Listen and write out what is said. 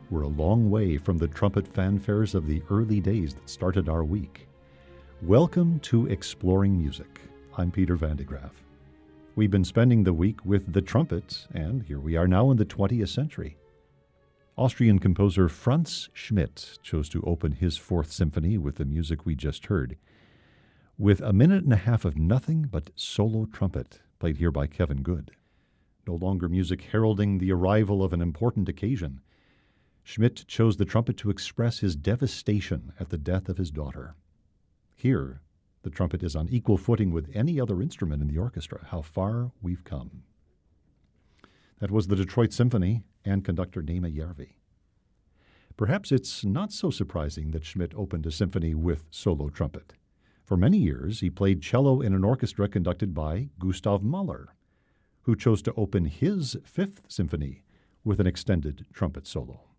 We're a long way from the trumpet fanfares of the early days that started our week. Welcome to Exploring Music. I'm Peter Van de Graaff. We've been spending the week with the trumpet, and here we are now in the 20th century. Austrian composer Franz Schmidt chose to open his Fourth Symphony with the music we just heard, with a minute and a half of nothing but solo trumpet, played here by Kevin Good. No longer music heralding the arrival of an important occasion, Schmidt chose the trumpet to express his devastation at the death of his daughter. Here, the trumpet is on equal footing with any other instrument in the orchestra. How far we've come. That was the Detroit Symphony and conductor Naima Järvi. Perhaps it's not so surprising that Schmidt opened a symphony with solo trumpet. For many years, he played cello in an orchestra conducted by Gustav Mahler, who chose to open his Fifth Symphony with an extended trumpet solo.